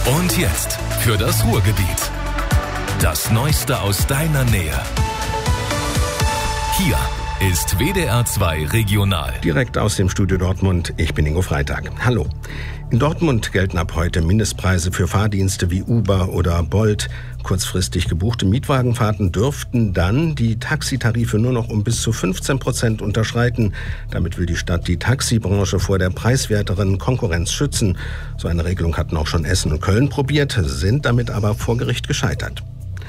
Und jetzt für das Ruhrgebiet. Das Neueste aus deiner Nähe. Hier ist WDR 2 Regional. Direkt aus dem Studio Dortmund, ich bin Ingo Freitag. Hallo. In Dortmund gelten ab heute Mindestpreise für Fahrdienste wie Uber oder Bolt. Kurzfristig gebuchte Mietwagenfahrten dürften dann die Taxitarife nur noch um bis zu 15% unterschreiten. Damit will die Stadt die Taxibranche vor der preiswerteren Konkurrenz schützen. So eine Regelung hatten auch schon Essen und Köln probiert, sind damit aber vor Gericht gescheitert.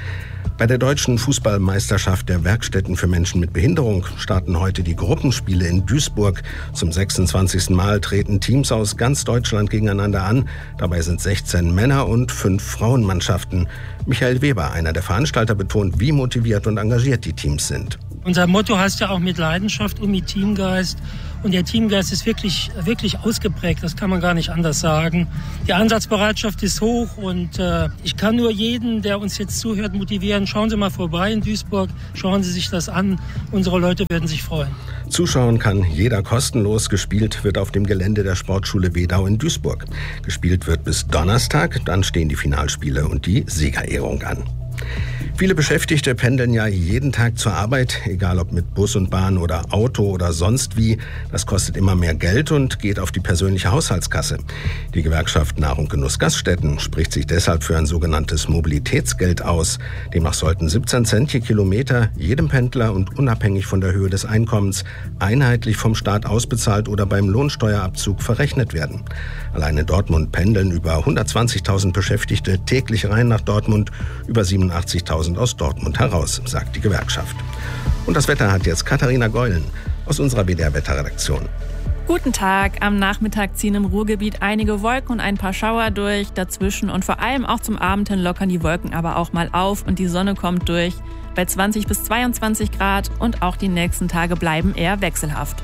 Bei der deutschen Fußballmeisterschaft der Werkstätten für Menschen mit Behinderung starten heute die Gruppenspiele in Duisburg. Zum 26. Mal treten Teams aus ganz Deutschland gegeneinander an. Dabei sind 16 Männer- und 5 Frauenmannschaften. Michael Weber, einer der Veranstalter, betont, wie motiviert und engagiert die Teams sind. Unser Motto heißt ja auch mit Leidenschaft und mit Teamgeist. Und der Teamgeist ist wirklich ausgeprägt, das kann man gar nicht anders sagen. Die Einsatzbereitschaft ist hoch und ich kann nur jeden, der uns jetzt zuhört, motivieren. Schauen Sie mal vorbei in Duisburg, schauen Sie sich das an. Unsere Leute werden sich freuen. Zuschauen kann jeder kostenlos. Gespielt wird auf dem Gelände der Sportschule Wedau in Duisburg. Gespielt wird bis Donnerstag, dann stehen die Finalspiele und die Siegerehrung an. Viele Beschäftigte pendeln ja jeden Tag zur Arbeit, egal ob mit Bus und Bahn oder Auto oder sonst wie. Das kostet immer mehr Geld und geht auf die persönliche Haushaltskasse. Die Gewerkschaft Nahrung Genuss Gaststätten spricht sich deshalb für ein sogenanntes Mobilitätsgeld aus. Demnach sollten 17 Cent je Kilometer jedem Pendler und unabhängig von der Höhe des Einkommens einheitlich vom Staat ausbezahlt oder beim Lohnsteuerabzug verrechnet werden. Allein in Dortmund pendeln über 120.000 Beschäftigte täglich rein nach Dortmund, über 87.000 aus Dortmund heraus, sagt die Gewerkschaft. Und das Wetter hat jetzt Katharina Geulen aus unserer WDR-Wetterredaktion. Guten Tag. Am Nachmittag ziehen im Ruhrgebiet einige Wolken und ein paar Schauer durch. Dazwischen und vor allem auch zum Abend hin lockern die Wolken aber auch mal auf und die Sonne kommt durch. Bei 20 bis 22 Grad und auch die nächsten Tage bleiben eher wechselhaft.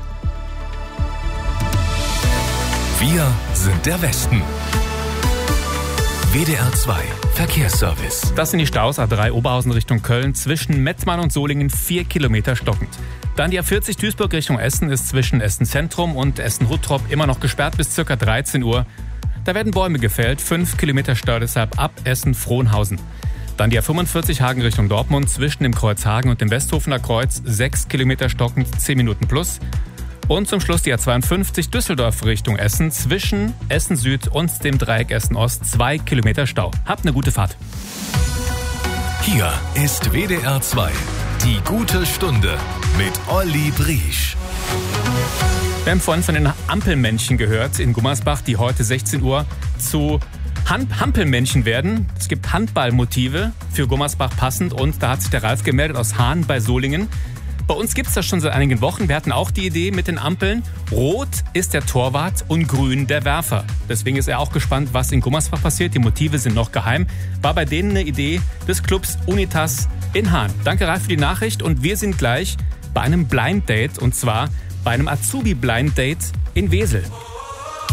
Wir sind der Westen. WDR 2 Verkehrsservice. Das sind die Staus A3 Oberhausen Richtung Köln, zwischen Mettmann und Solingen 4 Kilometer stockend. Dann die A40 Duisburg Richtung Essen ist zwischen Essen Zentrum und Essen Huttrop immer noch gesperrt bis ca. 13 Uhr. Da werden Bäume gefällt, 5 Kilometer Stau deshalb ab Essen Frohnhausen. Dann die A45 Hagen Richtung Dortmund zwischen dem Kreuz Hagen und dem Westhofener Kreuz 6 Kilometer stockend, 10 Minuten plus. Und zum Schluss die A52 Düsseldorf Richtung Essen zwischen Essen Süd und dem Dreieck Essen Ost 2 Kilometer Stau. Habt eine gute Fahrt. Hier ist WDR 2, die gute Stunde mit Olli Briesch. Wir haben vorhin von den Ampelmännchen gehört in Gummersbach, die heute 16 Uhr zu Hampelmännchen werden. Es gibt Handballmotive für Gummersbach passend und da hat sich der Ralf gemeldet aus Hahn bei Solingen. Bei uns gibt es das schon seit einigen Wochen. Wir hatten auch die Idee mit den Ampeln. Rot ist der Torwart und grün der Werfer. Deswegen ist er auch gespannt, was in Gummersbach passiert. Die Motive sind noch geheim. War bei denen eine Idee des Clubs Unitas in Hahn. Danke, Ralf, für die Nachricht. Und wir sind gleich bei einem Blind Date. Und zwar bei einem Azubi Blind Date in Wesel.